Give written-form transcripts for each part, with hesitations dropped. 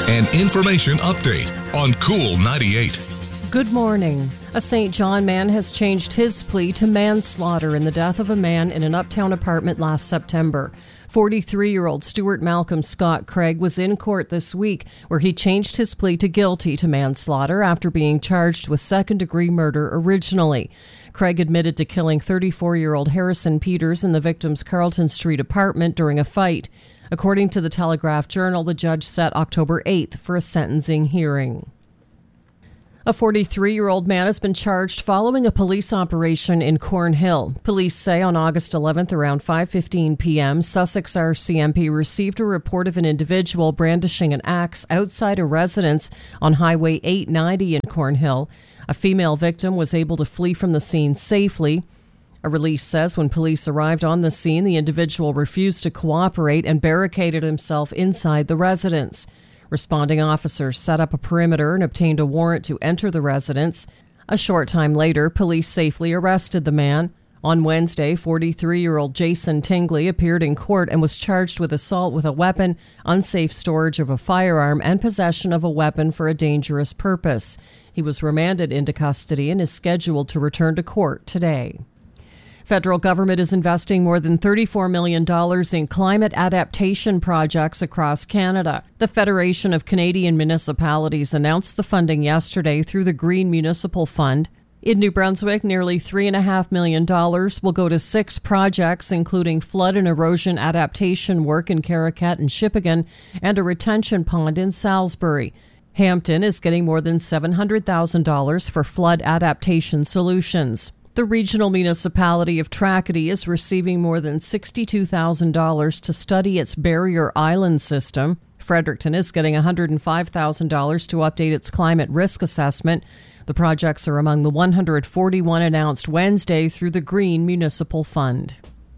An information update on Cool 98. Good morning. A St. John man has changed his plea to manslaughter in the death of a man in an uptown apartment last September. 43-year-old Stuart Malcolm Scott Craig was in court this week where he changed his plea to guilty to manslaughter after being charged with second-degree murder originally. Craig admitted to killing 34-year-old Harrison Peters in the victim's Carlton Street apartment during a fight. According to the Telegraph-Journal, the judge set October 8th for a sentencing hearing. A 43-year-old man has been charged following a police operation in Cornhill. Police say on August 11th around 5:15 p.m., Sussex RCMP received a report of an individual brandishing an axe outside a residence on Highway 890 in Cornhill. A female victim was able to flee from the scene safely. A release says when police arrived on the scene, the individual refused to cooperate and barricaded himself inside the residence. Responding officers set up a perimeter and obtained a warrant to enter the residence. A short time later, police safely arrested the man. On Wednesday, 43-year-old Jason Tingley appeared in court and was charged with assault with a weapon, unsafe storage of a firearm, and possession of a weapon for a dangerous purpose. He was remanded into custody and is scheduled to return to court today. Federal government is investing more than $34 million in climate adaptation projects across Canada. The Federation of Canadian Municipalities announced the funding yesterday through the Green Municipal Fund. In New Brunswick, nearly $3.5 million will go to 6 projects, including flood and erosion adaptation work in Caracat and Shippagan and a retention pond in Salisbury. Hampton is getting more than $700,000 for flood adaptation solutions. The regional municipality of Tracadie is receiving more than $62,000 to study its barrier island system. Fredericton is getting $105,000 to update its climate risk assessment. The projects are among the 141 announced Wednesday through the Green Municipal Fund.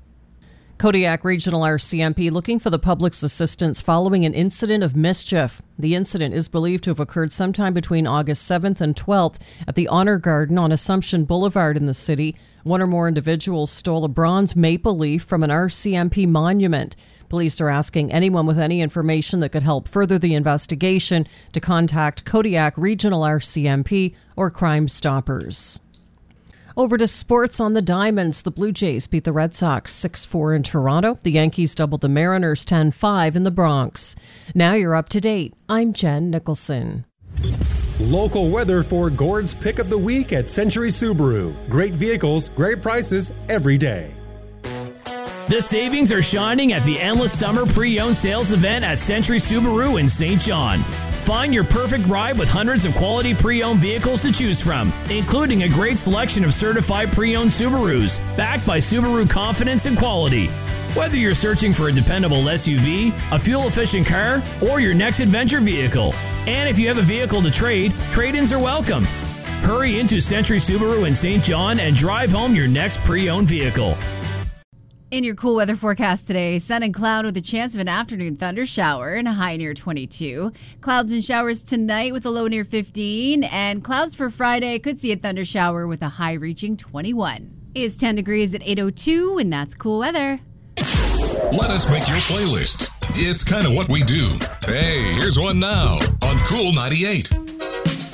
Kodiak Regional RCMP looking for the public's assistance following an incident of mischief. The incident is believed to have occurred sometime between August 7th and 12th at the Honor Garden on Assumption Boulevard in the city. One or more individuals stole a bronze maple leaf from an RCMP monument. Police are asking anyone with any information that could help further the investigation to contact Kodiak Regional RCMP or Crime Stoppers. Over to sports on the Diamonds. The Blue Jays beat the Red Sox 6-4 in Toronto. The Yankees doubled the Mariners 10-5 in the Bronx. Now you're up to date. I'm Jen Nicholson. Local weather for Gord's Pick of the Week at Century Subaru. Great vehicles, great prices every day. The savings are shining at the Endless Summer Pre-Owned Sales Event at Century Subaru in St. John. Find your perfect ride with hundreds of quality pre-owned vehicles to choose from, including a great selection of certified pre-owned Subarus, backed by Subaru confidence and quality. Whether you're searching for a dependable SUV, a fuel-efficient car, or your next adventure vehicle. And if you have a vehicle to trade, trade-ins are welcome. Hurry into Century Subaru in St. John and drive home your next pre-owned vehicle. In your cool weather forecast today, sun and cloud with a chance of an afternoon thunder shower and a high near 22. Clouds and showers tonight with a low near 15. And clouds for Friday could see a thunder shower with a high reaching 21. It's 10 degrees at 8:02, and that's cool weather. Let us make your playlist. It's kind of what we do. Hey, here's one now on Cool 98.